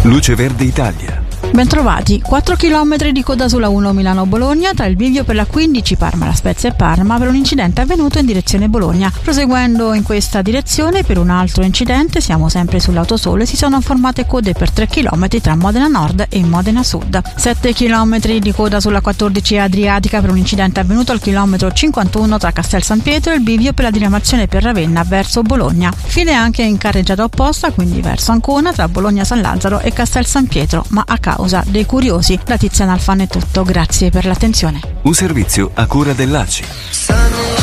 Luce Verde Italia. Bentrovati, 4 km di coda sulla 1 Milano-Bologna tra il bivio per la 15 Parma-La Spezia e Parma per un incidente avvenuto in direzione Bologna. Proseguendo in questa direzione per un altro incidente, siamo sempre sull'autosole, si sono formate code per 3 km tra Modena Nord e Modena Sud. 7 km di coda sulla 14 Adriatica per un incidente avvenuto al chilometro 51 tra Castel San Pietro e il bivio per la diramazione per Ravenna verso Bologna. Fine anche in carreggiata opposta, quindi verso Ancona, tra Bologna San Lazzaro e Castel San Pietro, ma a causa dei curiosi. Da Tiziana Alfano è tutto, grazie per l'attenzione. Un servizio a cura dell'ACI.